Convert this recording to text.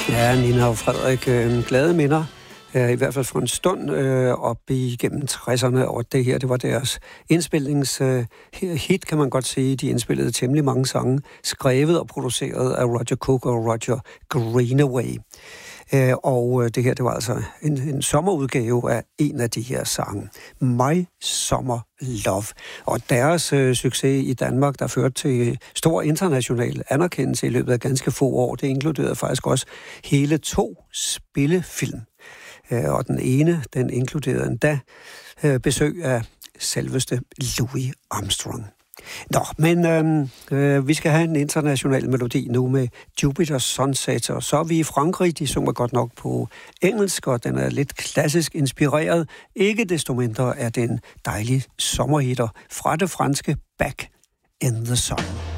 Ja, Nina og Frederik, glade minder, i hvert fald for en stund op igennem 60'erne, og det her, det var deres indspillingshit, kan man godt sige. De indspillede temmelig mange sange, skrevet og produceret af Roger Cook og Roger Greenaway. Og det her, det var altså en sommerudgave af en af de her sange, My Summer Love. Og deres succes i Danmark, der førte til stor international anerkendelse i løbet af ganske få år, det inkluderede faktisk også hele 2 spillefilm. Og den ene, den inkluderede endda besøg af selveste Louis Armstrong. Nå, men vi skal have en international melodi nu med Jupiter Sunset, og så er vi i Frankrig. De synger godt nok på engelsk, og den er lidt klassisk inspireret. Ikke desto mindre er det en dejlig sommerhitter fra det franske Back in the Sun.